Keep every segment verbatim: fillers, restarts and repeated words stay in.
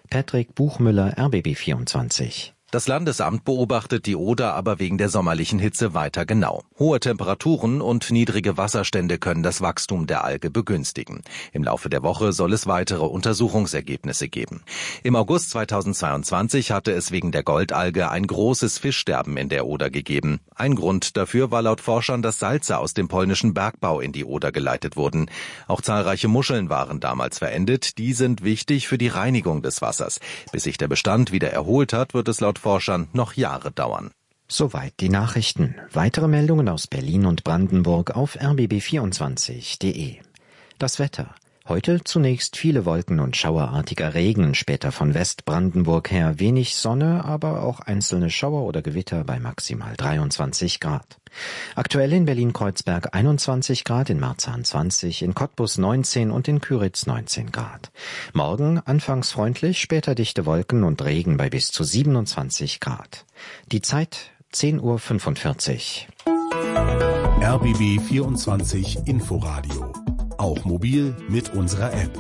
Patrick Buchmüller, R B B vierundzwanzig. Das Landesamt beobachtet die Oder aber wegen der sommerlichen Hitze weiter genau. Hohe Temperaturen und niedrige Wasserstände können das Wachstum der Alge begünstigen. Im Laufe der Woche soll es weitere Untersuchungsergebnisse geben. Im August zweitausendzweiundzwanzig hatte es wegen der Goldalge ein großes Fischsterben in der Oder gegeben. Ein Grund dafür war laut Forschern, dass Salze aus dem polnischen Bergbau in die Oder geleitet wurden. Auch zahlreiche Muscheln waren damals verendet. Die sind wichtig für die Reinigung des Wassers. Bis sich der Bestand wieder erholt hat, wird es laut Forschern noch Jahre dauern. Soweit die Nachrichten. Weitere Meldungen aus Berlin und Brandenburg auf r b b vierundzwanzig punkt d e. Das Wetter. Heute zunächst viele Wolken und schauerartiger Regen, später von Westbrandenburg her wenig Sonne, aber auch einzelne Schauer oder Gewitter bei maximal dreiundzwanzig Grad. Aktuell in Berlin-Kreuzberg einundzwanzig Grad, in Marzahn zwanzig, in Cottbus neunzehn und in Küritz neunzehn Grad. Morgen anfangs freundlich, später dichte Wolken und Regen bei bis zu siebenundzwanzig Grad. Die Zeit zehn Uhr fünfundvierzig. R B B vierundzwanzig Inforadio. Auch mobil mit unserer App.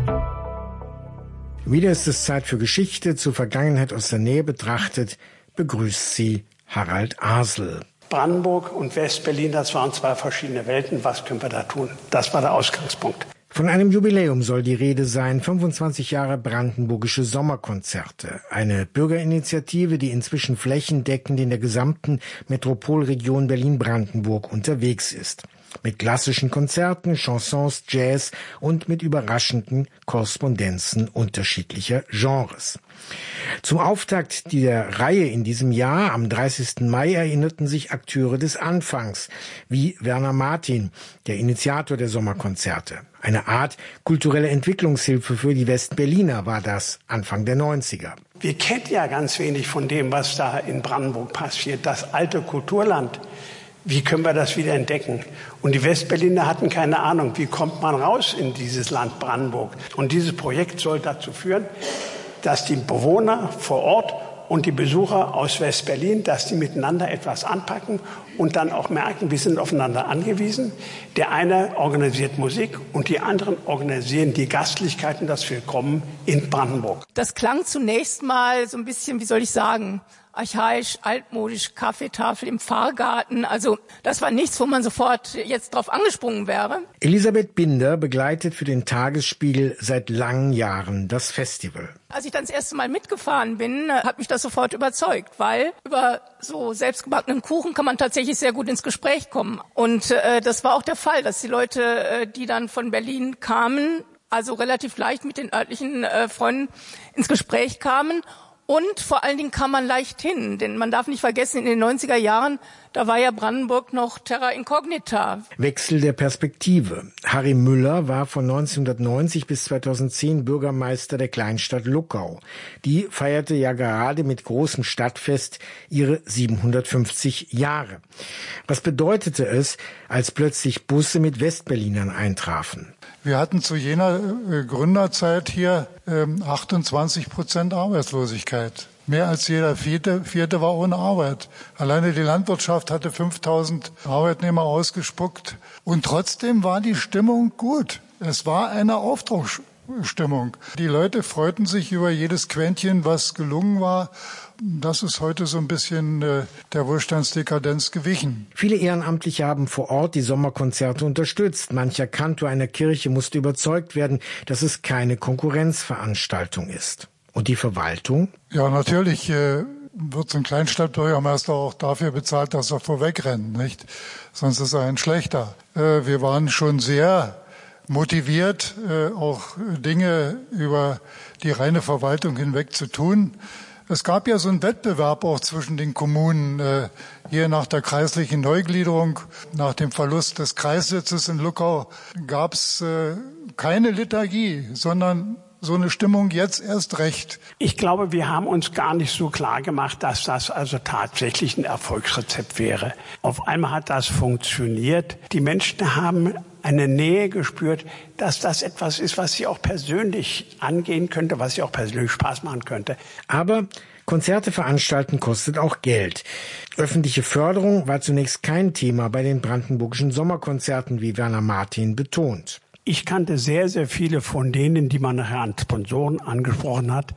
Wieder ist es Zeit für Geschichte, zur Vergangenheit aus der Nähe betrachtet, begrüßt sie Harald Asel. Brandenburg und West-Berlin, das waren zwei verschiedene Welten. Was können wir da tun? Das war der Ausgangspunkt. Von einem Jubiläum soll die Rede sein, fünfundzwanzig Jahre brandenburgische Sommerkonzerte. Eine Bürgerinitiative, die inzwischen flächendeckend in der gesamten Metropolregion Berlin-Brandenburg unterwegs ist. Mit klassischen Konzerten, Chansons, Jazz und mit überraschenden Korrespondenzen unterschiedlicher Genres. Zum Auftakt dieser Reihe in diesem Jahr, am dreißigsten Mai, erinnerten sich Akteure des Anfangs, wie Werner Martin, der Initiator der Sommerkonzerte. Eine Art kulturelle Entwicklungshilfe für die Westberliner war das Anfang der neunziger. Wir kennen ja ganz wenig von dem, was da in Brandenburg passiert, das alte Kulturland. Wie können wir das wieder entdecken? Und die Westberliner hatten keine Ahnung, wie kommt man raus in dieses Land Brandenburg? Und dieses Projekt soll dazu führen, dass die Bewohner vor Ort und die Besucher aus Westberlin, dass die miteinander etwas anpacken und dann auch merken, wir sind aufeinander angewiesen. Der eine organisiert Musik und die anderen organisieren die Gastlichkeiten, das Willkommen in Brandenburg. Das klang zunächst mal so ein bisschen, wie soll ich sagen, archaisch, altmodisch, Kaffeetafel im Pfarrgarten. Also das war nichts, wo man sofort jetzt drauf angesprungen wäre. Elisabeth Binder begleitet für den Tagesspiegel seit langen Jahren das Festival. Als ich dann das erste Mal mitgefahren bin, hat mich das sofort überzeugt, weil über so selbstgebackenen Kuchen kann man tatsächlich sehr gut ins Gespräch kommen. Und äh, das war auch der Fall, dass die Leute, äh, die dann von Berlin kamen, also relativ leicht mit den örtlichen äh, Freunden ins Gespräch kamen. Und vor allen Dingen kam man leicht hin, denn man darf nicht vergessen, in den neunziger Jahren, da war ja Brandenburg noch terra incognita. Wechsel der Perspektive. Harry Müller war von neunzehnhundertneunzig bis zweitausendzehn Bürgermeister der Kleinstadt Luckau. Die feierte ja gerade mit großem Stadtfest ihre siebenhundertfünfzig Jahre. Was bedeutete es, als plötzlich Busse mit Westberlinern eintrafen? Wir hatten zu jener äh, Gründerzeit hier ähm, achtundzwanzig Prozent Arbeitslosigkeit. Mehr als jeder Vierte, Vierte war ohne Arbeit. Alleine die Landwirtschaft hatte fünftausend Arbeitnehmer ausgespuckt. Und trotzdem war die Stimmung gut. Es war eine Aufbruchsstimmung. Die Leute freuten sich über jedes Quäntchen, was gelungen war. Das ist heute so ein bisschen äh, der Wohlstandsdekadenz gewichen. Viele Ehrenamtliche haben vor Ort die Sommerkonzerte unterstützt. Mancher Kantor einer Kirche musste überzeugt werden, dass es keine Konkurrenzveranstaltung ist. Und die Verwaltung? Ja, natürlich äh, wird so ein Kleinstadtbürgermeister auch dafür bezahlt, dass er vorwegrennt, nicht? Sonst ist er ein schlechter. Äh, wir waren schon sehr motiviert, äh, auch Dinge über die reine Verwaltung hinweg zu tun. Es gab ja so einen Wettbewerb auch zwischen den Kommunen, äh, hier nach der kreislichen Neugliederung, nach dem Verlust des Kreissitzes in Luckau gab es äh, keine Liturgie, sondern so eine Stimmung jetzt erst recht. Ich glaube, wir haben uns gar nicht so klar gemacht, dass das also tatsächlich ein Erfolgsrezept wäre. Auf einmal hat das funktioniert. Die Menschen haben eine Nähe gespürt, dass das etwas ist, was sie auch persönlich angehen könnte, was sie auch persönlich Spaß machen könnte. Aber Konzerte veranstalten kostet auch Geld. Öffentliche Förderung war zunächst kein Thema bei den brandenburgischen Sommerkonzerten, wie Werner Martin betont. Ich kannte sehr, sehr viele von denen, die man nachher an Sponsoren angesprochen hat.